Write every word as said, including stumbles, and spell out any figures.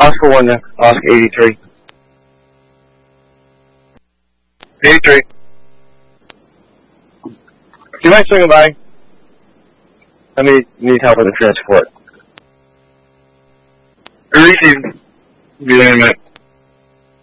Oscar one to Oscar eighty-three. eighty-three. Do you mind swinging by? I mean, need help with the transport. Reese, be there in a minute.